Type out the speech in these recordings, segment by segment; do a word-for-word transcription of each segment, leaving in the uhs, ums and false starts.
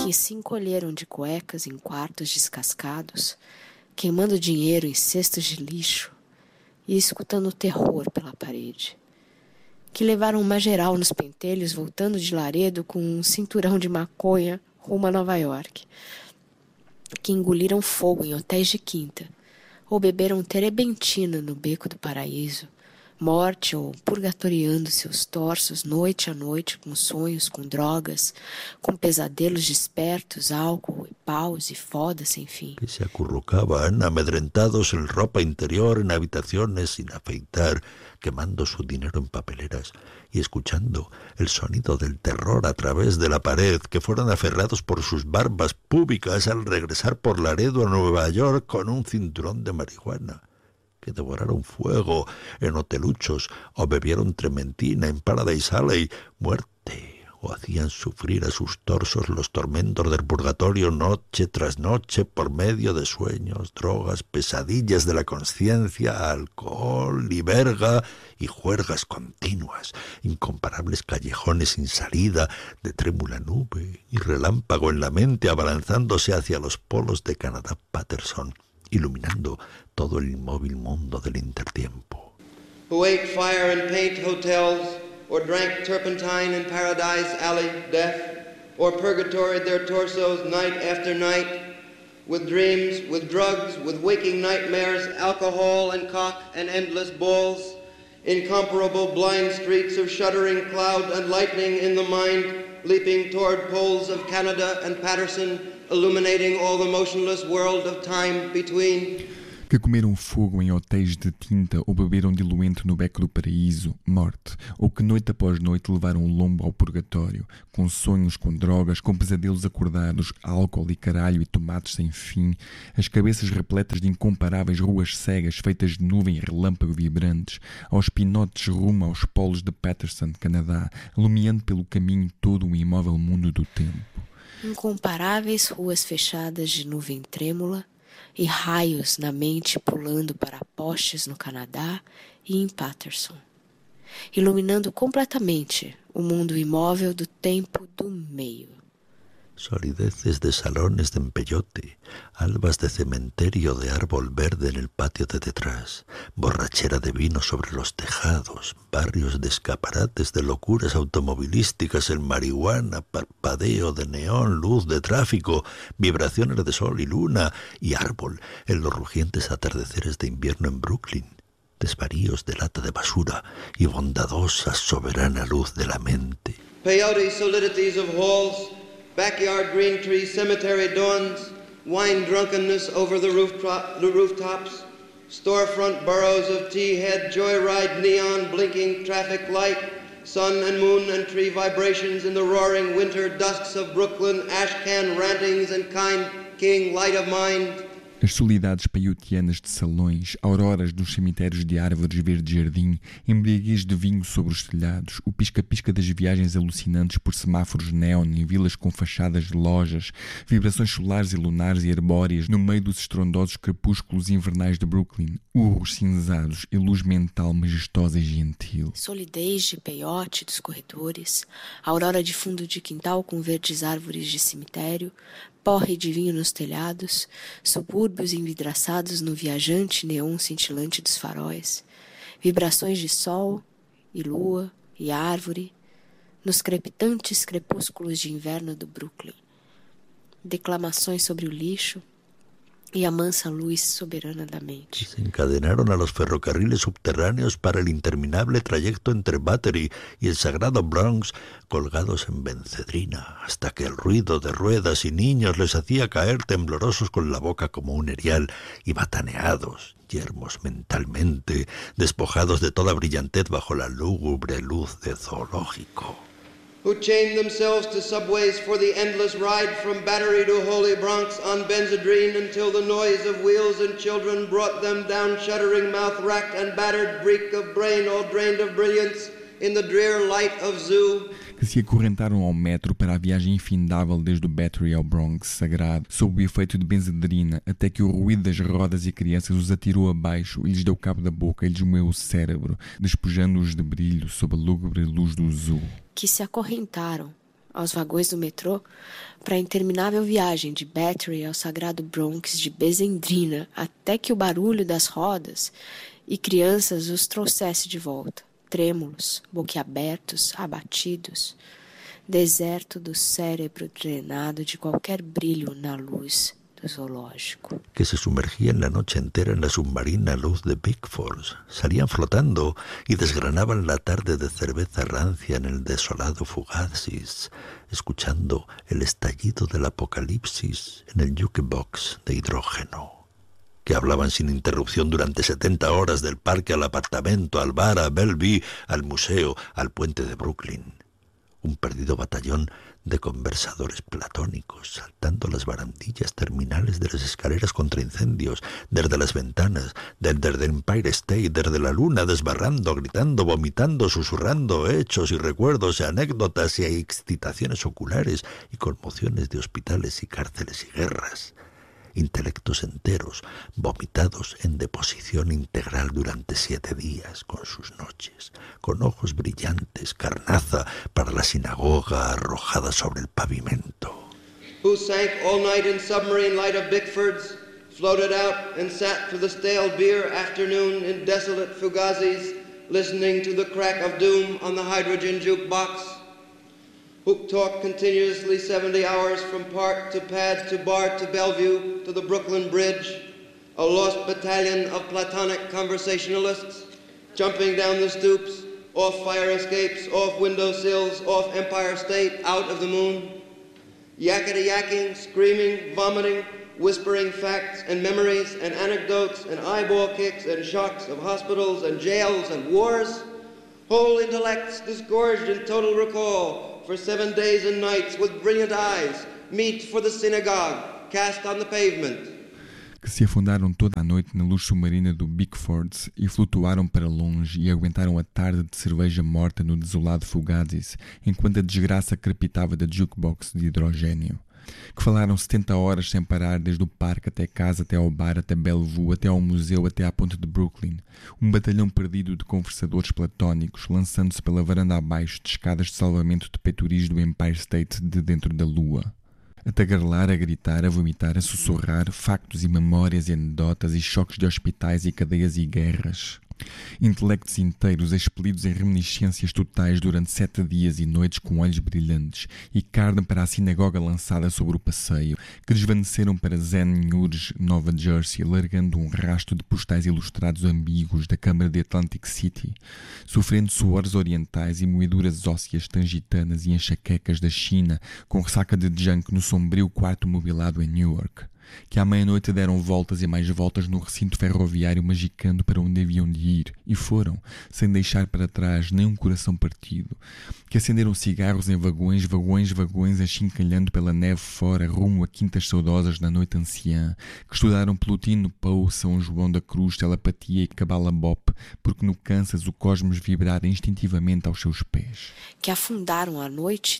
que se encolheram de cuecas em quartos descascados, queimando dinheiro em cestos de lixo e escutando o terror pela parede, que levaram uma geral nos pentelhos voltando de Laredo com um cinturão de maconha rumo a Nova York, que engoliram fogo em hotéis de quinta ou beberam terebentina no Beco do Paraíso, morte ou purgatoriando seus torsos noite a noite com sonhos, com drogas, com pesadelos despertos, álcool e paus e foda sem fim. Que se acurrucaban amedrentados en ropa interior en habitaciones sin afeitar, quemando su dinero en papeleras y escuchando el sonido del terror a través de la pared, que fueron aferrados por sus barbas púbicas al regresar por Laredo a Nueva York con un cinturón de marihuana, que devoraron fuego en hoteluchos o bebieron trementina en Paradise Alley, muerte, o hacían sufrir a sus torsos los tormentos del purgatorio noche tras noche por medio de sueños, drogas, pesadillas de la conciencia, alcohol y verga y juergas continuas, incomparables callejones sin salida, de trémula nube y relámpago en la mente abalanzándose hacia los polos de Canadá Patterson, iluminando todo el inmóvil mundo del intertiempo. Who ate fire and paint hotels, or drank turpentine in Paradise Alley, death, or purgatoried their torsos night after night, with dreams, with drugs, with waking nightmares, alcohol and cock and endless balls, incomparable blind streets of shuddering cloud and lightning in the mind, leaping toward poles of Canada and Patterson, illuminating all the motionless world of time between. Que comeram fogo em hotéis de tinta ou beberam diluente no Beco do Paraíso, morte, ou que noite após noite levaram o lombo ao purgatório, com sonhos, com drogas, com pesadelos acordados, álcool e caralho e tomates sem fim, as cabeças repletas de incomparáveis ruas cegas feitas de nuvem e relâmpago vibrantes, aos pinotes rumo aos polos de Patterson, Canadá, alumiando pelo caminho todo o imóvel mundo do tempo. Incomparáveis ruas fechadas de nuvem trêmula, e raios na mente pulando para postes no Canadá e em Patterson, iluminando completamente o mundo imóvel do tempo do meio. Solideces de salones de empellote, albas de cementerio de árbol verde en el patio de detrás, borrachera de vino sobre los tejados, barrios de escaparates de locuras automovilísticas en marihuana, parpadeo de neón, luz de tráfico, vibraciones de sol y luna y árbol en los rugientes atardeceres de invierno en Brooklyn, desvaríos de lata de basura y bondadosa soberana luz de la mente. Peyote solidities of halls, backyard green tree cemetery dawns, wine drunkenness over the, rooftop, the rooftops, storefront burrows of tea-head, joyride neon blinking traffic light, sun and moon and tree vibrations in the roaring winter dusks of Brooklyn, ash can rantings and kind king light of mind. As soledades peiotianas de salões, auroras dos cemitérios de árvores verde-jardim, embriaguez de vinho sobre os telhados, o pisca-pisca das viagens alucinantes por semáforos neon em vilas com fachadas de lojas, vibrações solares e lunares e arbóreas no meio dos estrondosos crepúsculos invernais de Brooklyn, urros cinzados e luz mental majestosa e gentil. Solidez de peiote dos corredores, aurora de fundo de quintal com verdes árvores de cemitério, porre de vinho nos telhados, subúrbios envidraçados no viajante neon cintilante dos faróis, vibrações de sol e lua e árvore nos crepitantes crepúsculos de inverno do Brooklyn, declamações sobre o lixo y a mansa luz soberana da mente. Se encadenaron a los ferrocarriles subterráneos para el interminable trayecto entre Battery y el sagrado Bronx, colgados en bencedrina, hasta que el ruido de ruedas y niños les hacía caer temblorosos con la boca como un erial y bataneados, yermos mentalmente, despojados de toda brillantez bajo la lúgubre luz de zoológico. Who chained themselves to subways for the endless ride from Battery to Holy Bronx on Benzedrine until the noise of wheels and children brought them down shuddering mouth racked and battered, break of brain all drained of brilliance in the drear light of zoo. Que se acorrentaram ao metro para a viagem infindável desde o Battery ao Bronx sagrado, sob o efeito de benzedrina, até que o ruído das rodas e crianças os atirou abaixo e lhes deu cabo da boca e lhes moeu o cérebro, despojando-os de brilho sob a lúgubre luz do zoo. Que se acorrentaram aos vagões do metrô, para a interminável viagem de Battery ao sagrado Bronx de Bezendrina, até que o barulho das rodas e crianças os trouxesse de volta, trêmulos, boquiabertos, abatidos, deserto do cérebro drenado de qualquer brilho na luz do zoológico. Que se sumergían la noche entera en la submarina luz de Bickford, salían flotando y desgranaban la tarde de cerveza rancia en el desolado Fugazi, escuchando el estallido del apocalipsis en el jukebox de hidrógeno. Que hablaban sin interrupción durante setenta horas del parque al apartamento, al bar, a Bellevue, al museo, al puente de Brooklyn. Un perdido batallón de conversadores platónicos, saltando las barandillas terminales de las escaleras contra incendios, desde las ventanas, desde el Empire State, desde la luna, desbarrando, gritando, vomitando, susurrando hechos y recuerdos y anécdotas y excitaciones oculares y conmociones de hospitales y cárceles y guerras. Intelectos enteros, vomitados en deposición integral durante siete días, con sus noches, con ojos brillantes, carnaza para la sinagoga arrojada sobre el pavimento. Who sank all night in submarine light of Bickfords, floated out and sat for the stale beer afternoon in desolate Fugazis, listening to the crack of doom on the hydrogen jukebox. Who talked continuously seventy hours from park to pad to bar to Bellevue to the Brooklyn Bridge, a lost battalion of platonic conversationalists, jumping down the stoops, off fire escapes, off window sills, off Empire State, out of the moon, yakety-yakking, screaming, vomiting, whispering facts and memories and anecdotes and eyeball kicks and shocks of hospitals and jails and wars, whole intellects disgorged in total recall, for seven days and nights with brilliant eyes, meet for the synagogue, cast on the pavement. Que se afundaram toda a noite na luz submarina do Bickford e flutuaram para longe e aguentaram a tarde de cerveja morta no desolado Fugazi, enquanto a desgraça crepitava da jukebox de hidrogênio. Que falaram setenta horas sem parar, desde o parque até casa, até ao bar, até Bellevue, até ao museu, até à ponte de Brooklyn. Um batalhão perdido de conversadores platónicos, lançando-se pela varanda abaixo de escadas de salvamento de peitoris do Empire State de dentro da lua. A tagarelar, a gritar, a vomitar, a sussurrar, factos e memórias e anedotas e choques de hospitais e cadeias e guerras. Intelectos inteiros expelidos em reminiscências totais durante sete dias e noites com olhos brilhantes e carne para a sinagoga lançada sobre o passeio, que desvaneceram para Zen News, Nova Jersey, largando um rastro de postais ilustrados ambíguos da Câmara de Atlantic City, sofrendo suores orientais e moeduras ósseas tangitanas e enxaquecas da China, com ressaca de junk no sombrio quarto mobilado em Newark. Que à meia-noite deram voltas e mais voltas no recinto ferroviário magicando para onde haviam de ir, e foram, sem deixar para trás nem um coração partido. Que acenderam cigarros em vagões, vagões, vagões, achincalhando pela neve fora, rumo a quintas saudosas na noite anciã. Que estudaram Plutino, Poe, São João da Cruz, telepatia e cabala bop, porque no Kansas o cosmos vibrara instintivamente aos seus pés. Que afundaram a noite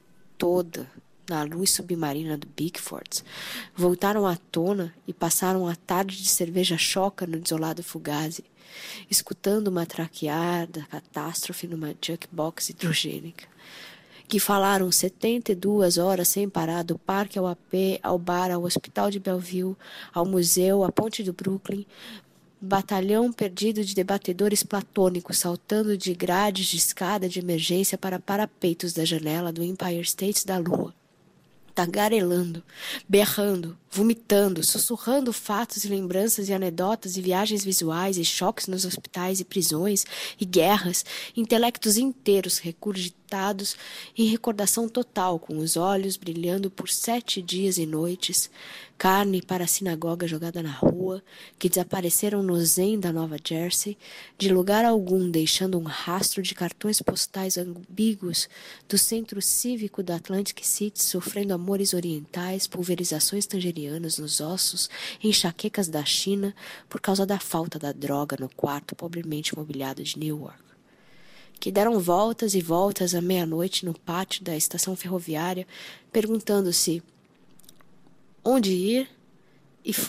toda na luz submarina do Bickford, voltaram à tona e passaram a tarde de cerveja choca no desolado Fugazi, escutando matraquear da catástrofe numa jukebox hidrogênica. Que falaram setenta e duas horas sem parar do parque ao A P, ao bar, ao hospital de Bellevue, ao museu, à ponte do Brooklyn, batalhão perdido de debatedores platônicos saltando de grades de escada de emergência para parapeitos da janela do Empire State da Lua, tagarelando, berrando, vomitando, sussurrando fatos e lembranças e anedotas e viagens visuais e choques nos hospitais e prisões e guerras, intelectos inteiros recurgitados em recordação total, com os olhos brilhando por sete dias e noites, carne para a sinagoga jogada na rua, que desapareceram no zen da Nova Jersey, de lugar algum deixando um rastro de cartões postais ambíguos do centro cívico da Atlantic City, sofrendo amores orientais, pulverizações tangerianas nos ossos, enxaquecas da China por causa da falta da droga no quarto pobremente mobiliado de Newark. Que deram voltas e voltas à meia-noite no pátio da estação ferroviária, perguntando-se onde ir, e foram,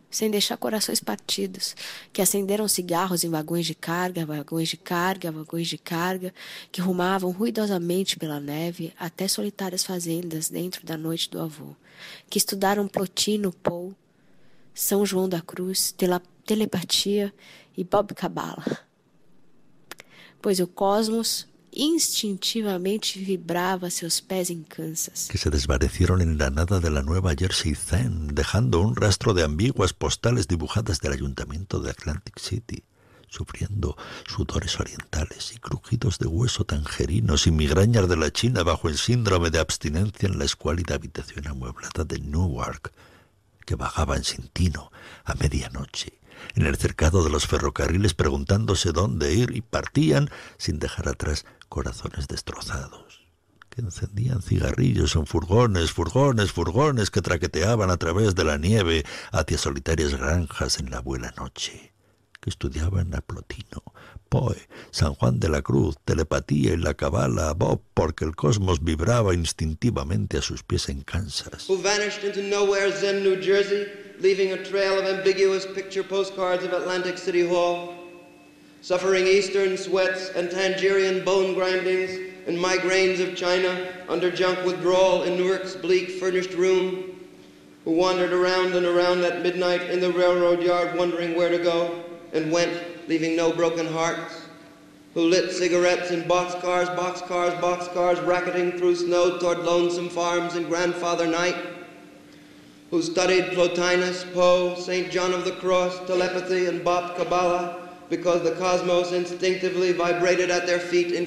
sem deixar corações partidos, que acenderam cigarros em vagões de carga, vagões de carga, vagões de carga, que rumavam ruidosamente pela neve até solitárias fazendas dentro da noite do avô, que estudaram Plotino, Poe, São João da Cruz, tele- telepatia e Bob Cabala. Pois o cosmos instintivamente vibraba a seus pés en Kansas. Que se desvanecieron en la nada de la Nueva Jersey Zen, dejando un rastro de ambiguas postales dibujadas del ayuntamiento de Atlantic City, sufriendo sudores orientales y crujidos de hueso tangerinos y migrañas de la China bajo el síndrome de abstinencia en la escuálida habitación amueblada de Newark, que vagaban sin tino a medianoche en el cercado de los ferrocarriles preguntándose dónde ir y partían sin dejar atrás corazones destrozados, que encendían cigarrillos en furgones, furgones, furgones que traqueteaban a través de la nieve hacia solitarias granjas en la buena noche, que estudiaban a Plotino, Poe, San Juan de la Cruz, telepatía y la cabala, Bob, porque el cosmos vibraba instintivamente a sus pies en Kansas. Who vanished into nowhere Zen, New Jersey, leaving a trail of ambiguous picture postcards of Atlantic City Hall, suffering eastern sweats and Tangerian bone grindings and migraines of China under junk withdrawal in Newark's bleak furnished room, who wandered around and around at midnight in the railroad yard wondering where to go, and went, leaving no broken hearts, who lit cigarettes in boxcars, boxcars, boxcars, racketing through snow toward lonesome farms in Grandfather Night, who studied Plotinus, Poe, Saint John of the Cross, telepathy, and Bob Kabbalah, because the cosmos instinctively vibrated at their feet in